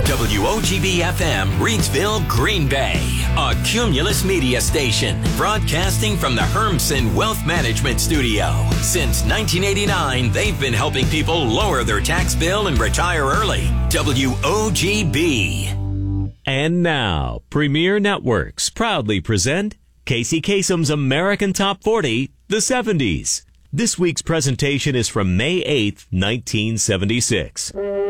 WOGB-FM, Reidsville, Green Bay. A Cumulus Media station, broadcasting from the Hermsen Wealth Management Studio. Since 1989, they've been helping people lower their tax bill and retire early. WOGB. And now, Premier Networks proudly present Casey Kasem's American Top 40, the 70s. This week's presentation is from May 8th, 1976.